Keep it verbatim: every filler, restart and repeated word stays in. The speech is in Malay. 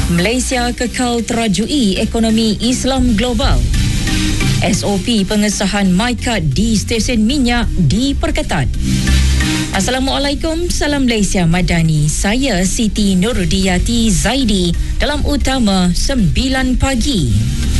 Malaysia kekal terajui ekonomi Islam global. S O P pengesahan MyCard di stesen minyak diperketat. Assalamualaikum, salam Malaysia Madani. Saya Siti Nurdiyati Zaidi dalam Utama sembilan pagi.